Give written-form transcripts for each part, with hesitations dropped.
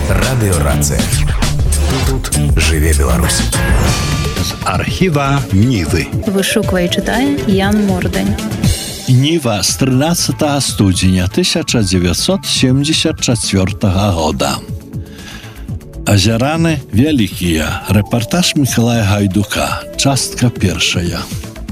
Радыёрацыя. Тут жыве Беларусь. З архіва Нівы. Вышуквае і чытае Ян Мордань. Ніва з 13 студзеня 1974 года. Азяраны вялікія. Рэпартаж Мікалая Гайдука. Частка першая.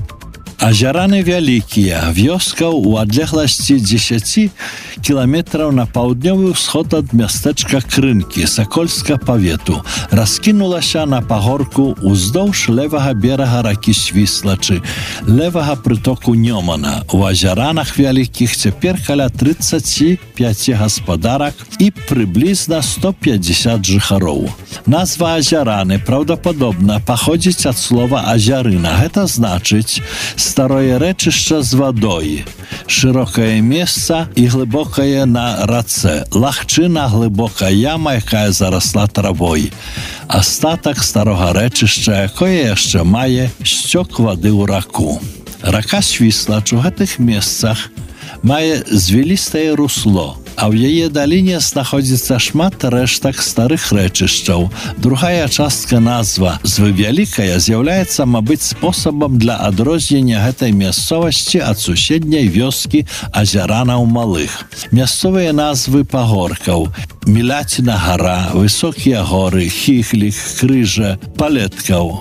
Азяраны вялікія. Вёска ў адлегласці 10 кіламетраў на паўднёвы ўсход ад мястэчка Крынкі, Сакольска павету, раскінулася на пагорку уздоўж левага берага ракі Свіслачы, левага прытоку Нёмана. У азяранах вялікіх цяпер каля 35 гаспадарак і прыблізна 150 жыхароў. Назва азяраны праўдападобна паходзіць ад слова азярына. Гэта значыць старое рэчышча з вадой, шырокае месца і глыбокае на рацэ, лагчына, глыбокая яма, якая зарасла травой. Астатак старога рэчышча, якое яшчэ мае сцёк вады ў раку. Рака Свіслач у гэтых месцах мае звілістае русло, а ў яе даліне знаходзіцца шмат рэштак старых рэчышчаў. Другая частка назва «Звывялікая» з'яўляецца, мабыць, спосабам для адрознення гэтай мясцовасці ад суседняй вёскі азяранаў малых. Мясцовыя назвы пагоркаў – Міляціна гара, Высокія горы, Хіхлік, Крыжа, Палеткаў,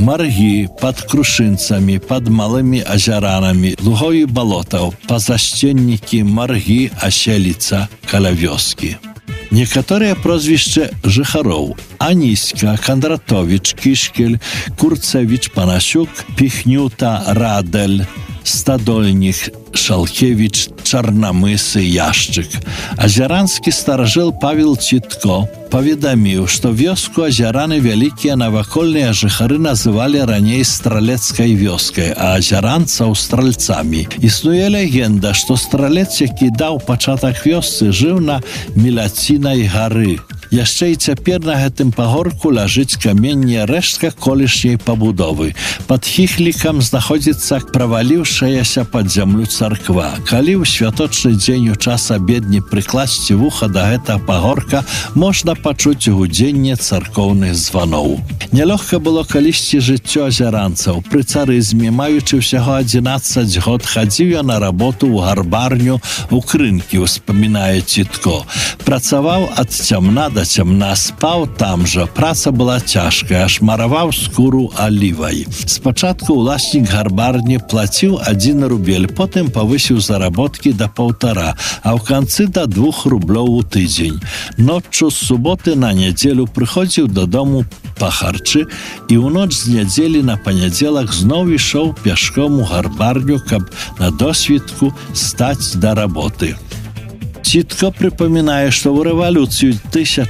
Маргі пад Крушынцамі, пад малымі азяранамі, лугоі балотаў, пазасценнікі, Маргі, Аселіца, каля вёскі. Некаторыя прозвішчы жыхароў: Аніська, Кандратовіч, Кішкель, Курцевіч, Панасюк, Піхнюта, Радэль, Стадольнік, Шалкевіч, Чарнамысы, Яшчык. Азяранскі старажыл Павел Цітко паведаміў, што вёску азяраны вялікія навакольныя жыхары называлі раней стралецкай вёскай, а азяранцаў стральцамі. Існуе легенда, што стралец, які даў пачатак вёсцы, жыў на Міляцінай гары. Яшчэ і цяпер на гэтым пагорку ляжыць каменне рэштка колішняй пабудовы. Пад Хіхлікам знаходзіцца праваліўшаяся пад зямлю царква. Калі ў святочны дзень у час абедні прыкласці вуха да гэтага пагорка, можна пачуць гудзенне царкоўных званоў. Нялёгка было калісьці жыццё азяранцаў. Пры царызме, маючы ўсяго 11 год, хадзіў я на работу ў гарбарню ў Крынкі, успамінае Цітко. Працаваў ад цямна да цямна, спаў там жа. Праца была цяжкая, шмараваў скуру алівай. Спачатку ўласнік гарбарні плаціў 1 рубель, потым павысіў заработкі да 1,5, а ў канцы да 2 рублёў у тыдзень. Ноччу з суботы на нядзелю прыходзіў дадому па харчы і ў ноч з нядзелі на панядзелак зноў ішоў пяшком у гарбарню, каб на досвідку стаць да работы. Цітко прыпамінае, што ў рэвалюцыю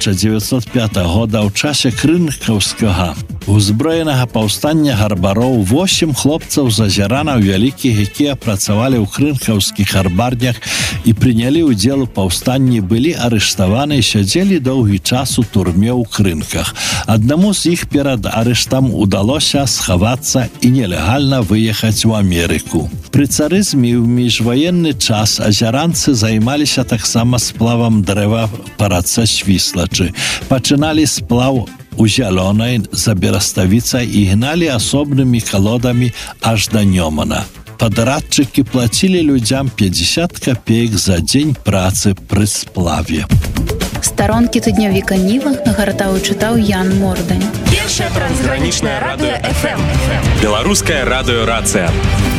1905 года ў часе крынкаўскага узброенага паўстання гарбароў 8 хлопцаў з азяранаў вялікіх, якія працавалі ў крынкаўскіх гарбарнях і прынялі ўдзел у паўстанні, былі арыштаваны і сядзелі доўгі час у турме ў Крынках. Аднаму з іх перад арыштам удалося схавацца і нелегальна выехаць у Амерыку. Пры царызме ў міжваенны час азяранцы займаліся таксама сплавам дрэва па рацэ Свіслачы. Пачыналі сплаў у Зялёнай за Бераставіцай і гналі асобнымі калодамі аж да Нёмана. Падрадчыкі плацілі людзям 50 копеек за дзень працы пры сплаве. Старонкі тыднёвіка Ніва гартаў і чытаў Ян Мордань. Першае трансгранічнае радыё FM. Беларуская радыёрацыя.